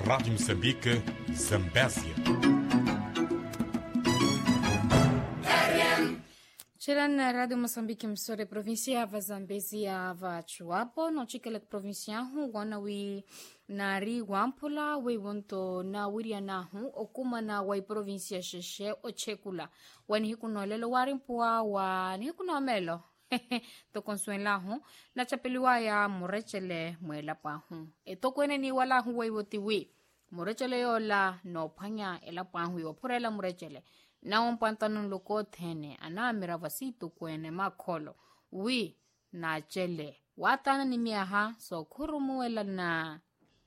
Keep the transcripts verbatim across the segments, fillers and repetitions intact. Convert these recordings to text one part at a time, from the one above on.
Rádio Moçambique, Zambésia. Chilana Radio Moçambique, emissora província va Zambésia va Chuapo, no chikele província hu wana wi nari wampula wi wonto na wiria na hu okuma na wai província sheshe ochekula wani hikuno lelo warimpua wa ni hikuno melo to consuela hu na chapeliwa ya murechele mwela pa hu eto kwene ni wala hu wai woti wi murechele yola no phanya ela pa hu yo purela murechele na un pantalon loko thene ana mira vasito kwene makholo wi na chele watana ni miaha so khurumuela na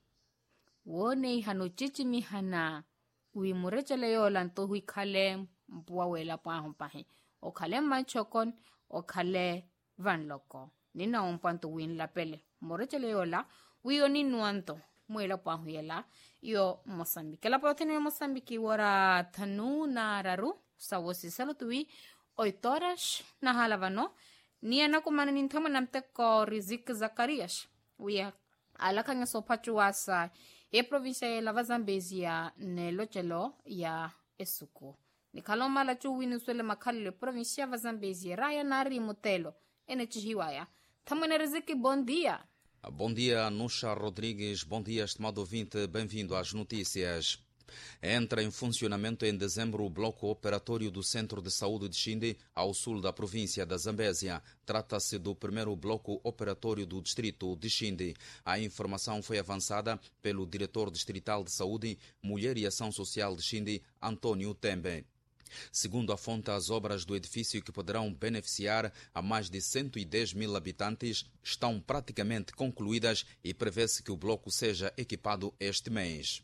wone hano chichimi hana wi murechele yola nto hui khale mpua wela pa hu pahe o khale machokon o khale van loko nina un panto win la pele murechele yola wi oni nuanto mwela pa hu yela yo Moçambique la protene Moçambique wara thanu na raru sawosi salutui oito horas na halavano ni ana kumana ni ntama namte ko Rizik Zacarias uya alakanya sopachu wasa e província ya Zambésia ne lochelo ya esuku ni kaloma la chu winu swele makhalile província ya Zambésia raya nari mutelo ene chihiwaya thamane Rizik, bom dia. Bom dia, Nusha Rodrigues. Bom dia, estimado ouvinte. Bem-vindo às notícias. Entra em funcionamento em dezembro o bloco operatório do Centro de Saúde de Xinde, ao sul da província da Zambésia. Trata-se do primeiro bloco operatório do distrito de Xinde. A informação foi avançada pelo diretor distrital de Saúde, Mulher e Ação Social de Xinde, Antônio Tembe. Segundo a fonte, as obras do edifício, que poderão beneficiar a mais de cento e dez mil habitantes, estão praticamente concluídas e prevê-se que o bloco seja equipado este mês.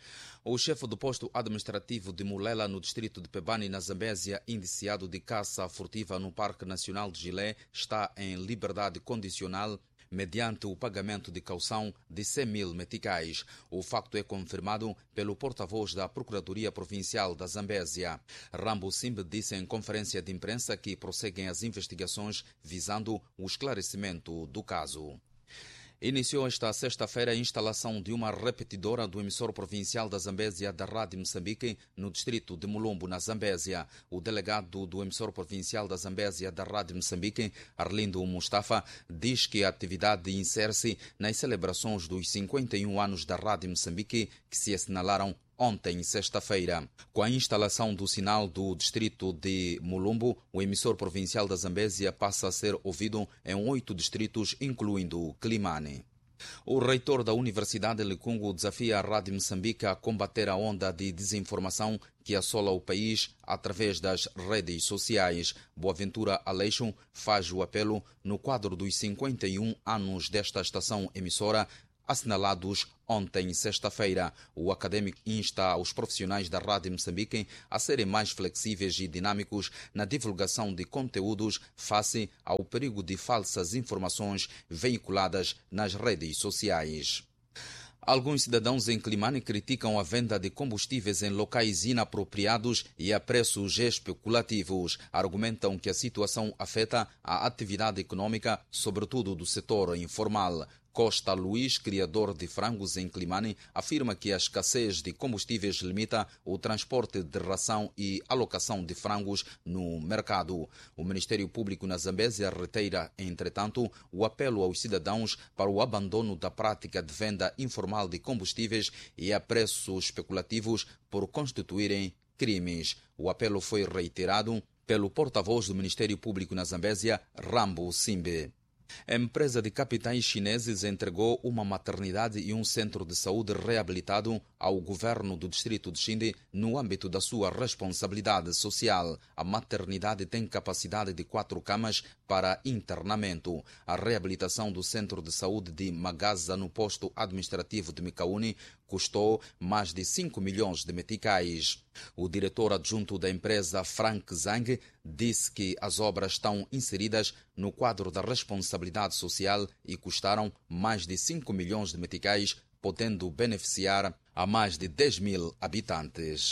O chefe do posto administrativo de Mulela, no distrito de Pebani, na Zambésia, indiciado de caça furtiva no Parque Nacional de Gilé, está em liberdade condicional mediante o pagamento de caução de cem mil meticais. O facto é confirmado pelo porta-voz da Procuradoria Provincial da Zambésia. Rambo Simbe disse em conferência de imprensa que prosseguem as investigações visando o esclarecimento do caso. Iniciou esta sexta-feira a instalação de uma repetidora do emissor provincial da Zambésia da Rádio Moçambique no distrito de Mulombo, na Zambésia. O delegado do emissor provincial da Zambésia da Rádio Moçambique, Arlindo Mustafa, diz que a atividade insere-se nas celebrações dos cinquenta e um anos da Rádio Moçambique, que se assinalaram ontem, sexta-feira. Com a instalação do sinal do distrito de Mulombo, o emissor provincial da Zambésia passa a ser ouvido em oito distritos, incluindo Climane. O reitor da Universidade de Licungo desafia a Rádio Moçambique a combater a onda de desinformação que assola o país através das redes sociais. Boaventura Aleixo faz o apelo no quadro dos cinquenta e um anos desta estação emissora, assinalados ontem, sexta-feira. O académico insta os profissionais da Rádio Moçambique a serem mais flexíveis e dinâmicos na divulgação de conteúdos face ao perigo de falsas informações veiculadas nas redes sociais. Alguns cidadãos em Climane criticam a venda de combustíveis em locais inapropriados e a preços especulativos. Argumentam que a situação afeta a atividade econômica, sobretudo do setor informal. Costa Luís, criador de frangos em Climane, afirma que a escassez de combustíveis limita o transporte de ração e alocação de frangos no mercado. O Ministério Público na Zambésia reitera, entretanto, o apelo aos cidadãos para o abandono da prática de venda informal de combustíveis e a preços especulativos por constituírem crimes. O apelo foi reiterado pelo porta-voz do Ministério Público na Zambésia, Rambo Simbe. A empresa de capitais chineses entregou uma maternidade e um centro de saúde reabilitado ao governo do distrito de Xinde no âmbito da sua responsabilidade social. A maternidade tem capacidade de quatro camas para internamento. A reabilitação do centro de saúde de Magaza, no posto administrativo de Micaúni, custou mais de cinco milhões de meticais. O diretor adjunto da empresa, Frank Zhang, disse que as obras estão inseridas no quadro da responsabilidade social e custaram mais de cinco milhões de meticais, podendo beneficiar a mais de dez mil habitantes.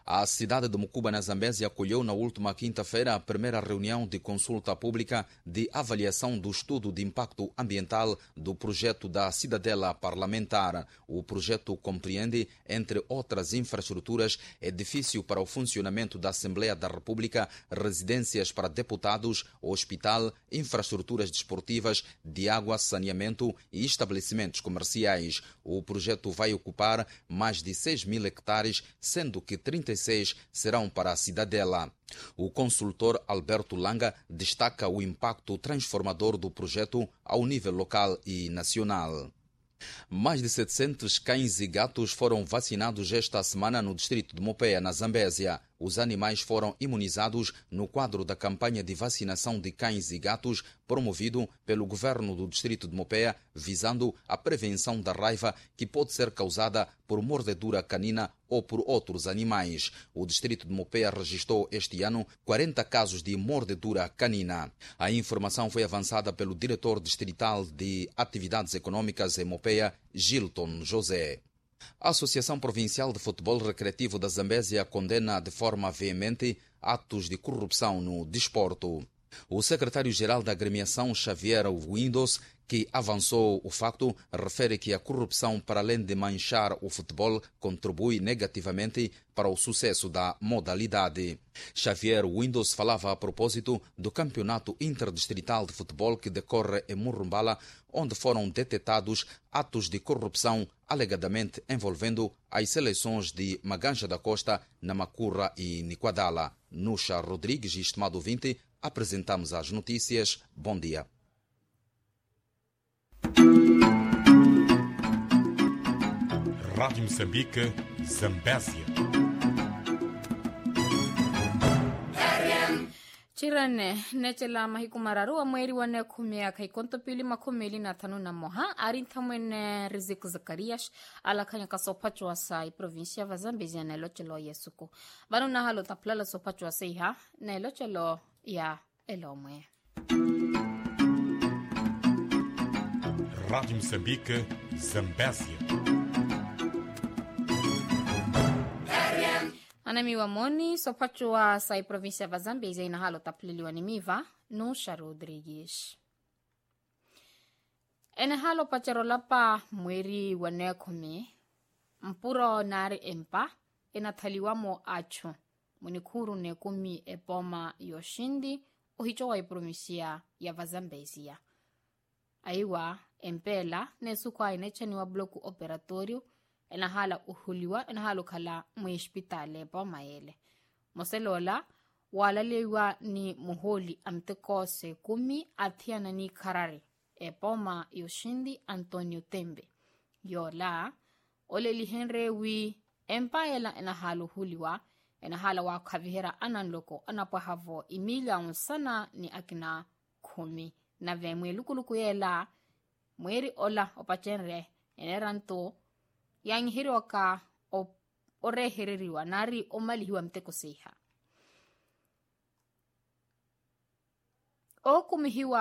A cidade de Mucuba, na Zambésia, acolheu na última quinta-feira a primeira reunião de consulta pública de avaliação do estudo de impacto ambiental do projeto da Cidadela Parlamentar. O projeto compreende, entre outras infraestruturas, edifício para o funcionamento da Assembleia da República, residências para deputados, hospital, infraestruturas desportivas, de água, saneamento e estabelecimentos comerciais. O projeto vai ocupar mais de seis mil hectares, sendo que trinta e seis serão para a Cidadela. O consultor Alberto Langa destaca o impacto transformador do projeto ao nível local e nacional. Mais de setecentos cães e gatos foram vacinados esta semana no distrito de Mopeia, na Zambésia. Os animais foram imunizados no quadro da campanha de vacinação de cães e gatos promovido pelo governo do distrito de Mopeia, visando a prevenção da raiva que pode ser causada por mordedura canina ou por outros animais. O distrito de Mopeia registrou este ano quarenta casos de mordedura canina. A informação foi avançada pelo diretor distrital de Atividades Econômicas em Mopeia, Gilton José. A Associação Provincial de Futebol Recreativo da Zambésia condena de forma veemente atos de corrupção no desporto. O secretário-geral da agremiação, Xavier Windows, que avançou o facto, refere que a corrupção, para além de manchar o futebol, contribui negativamente para o sucesso da modalidade. Xavier Windows falava a propósito do campeonato interdistrital de futebol que decorre em Murumbala, onde foram detectados atos de corrupção alegadamente envolvendo as seleções de Maganja da Costa, Namacurra e Niquadala. Nuxa Rodrigues e estimado ouvinte, apresentamos as notícias. Bom dia. Rádio Moçambique, Zambésia. Chirane, nechela mahikumararu wa mweri wane kumea kaikonto pili makumeli na tanu na moha, arinta mwene Riziki Zakarias, ala kanya kasopacho wa sai provincia wa Zambezia na elochelo yesuko. Banu na halo taplala sopacho wa sai ha, na elochelo ya elomwe. Rádio Moçambique, Zambésia. Anami wa moni sopacho wa sai provincia wa Zambezia ina halo tapliliwa ni miva, Nuxa Rodrigues. Ene halo pacharolapa mweri wane kumi, mpuro nari empa, ena taliwamo acho, munikuru ne kumi epoma yoshindi, uhicho wa provincia ya Zambezia. Aiwa, empela, nesukwa inechani wa bloku operatorio, ena hala uhuliwa, ena halo kala mwishpitale pa maele. Moselola, wala lewa ni muholi amtekose kumi atiana ni karari, epoma yoshindi Antonio Tembe. Yola, ole lihenre wi empaela ena halo huliwa, ena hala wa kavihera ananloko, anapahavo imila unsana ni akina kumi. Na vemwe lukuluku yela, mweri ola opachenre, eneranto, yang hiroka o ore hereriwa, nari omalihiwa mteko seiha. O kumihiwa